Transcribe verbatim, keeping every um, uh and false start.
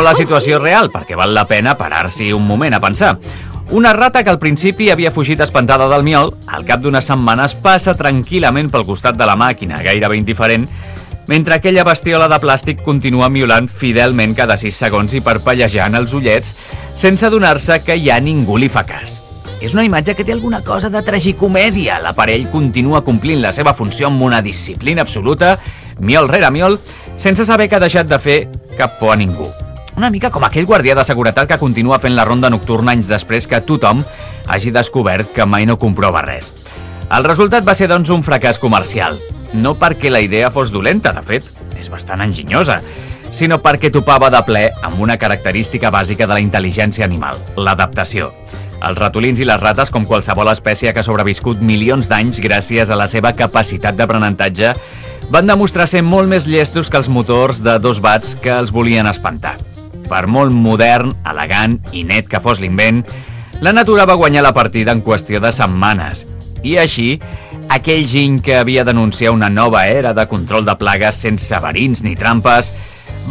la situació real, perquè val la pena parar-s'hi un moment a pensar. Una rata que al principi havia fugit espantada del miol, al cap d'unes setmanes passa tranquil·lament pel costat de la màquina, gairebé indiferent, mentre aquella bestiola de plàstic continua miolant fidelment cada sis segons i parpellejant els ullets sense adonar-se que ja ningú li fa cas. És una imatge que té alguna cosa de tragicomèdia. L'aparell continua complint la seva funció amb una disciplina absoluta, miol rere miol, sense saber que ha deixat de fer cap por a ningú. Una mica com aquell guardià de seguretat que continua fent la ronda nocturna anys després que tothom hagi descobert que mai no comprova res. El resultat va ser, doncs, un fracàs comercial. No perquè la idea fos dolenta, de fet, és bastant enginyosa, sinó perquè topava de ple amb una característica bàsica de la intel·ligència animal, l'adaptació. Els ratolins i les rates, com qualsevol espècie que ha sobreviscut milions d'anys gràcies a la seva capacitat d'aprenentatge, van demostrar ser molt més llestos que els motors de dos watts que els volien espantar. Per molt modern, elegant i net que fos l'invent, la natura va guanyar la partida en qüestió de setmanes. I així, aquell giny que havia d'anunciar una nova era de control de plagues sense verins ni trampes